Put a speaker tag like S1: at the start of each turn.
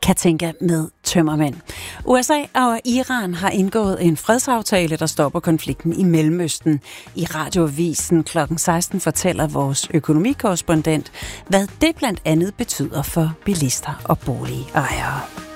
S1: Katinka med tømmermænd. USA og Iran har indgået en fredsaftale, der stopper konflikten i Mellemøsten. I Radioavisen kl. 16 fortæller vores økonomikorrespondent, hvad det blandt andet betyder for bilister og boligejere.